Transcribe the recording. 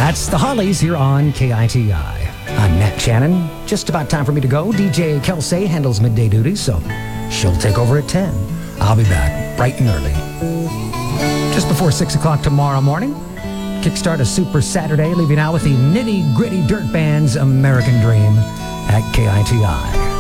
That's the Hollies here on KITI. I'm Nat Shannon. Just about time for me to go. DJ Kelsey handles midday duties, so she'll take over at 10. I'll be back bright and early. Just before 6 o'clock tomorrow morning, kickstart a super Saturday, leaving out with the nitty-gritty dirt band's American Dream at KITI.